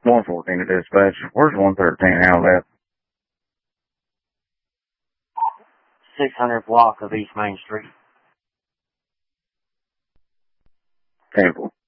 114 to dispatch. Where's 113 outlet? 600 block of East Main Street. Temple.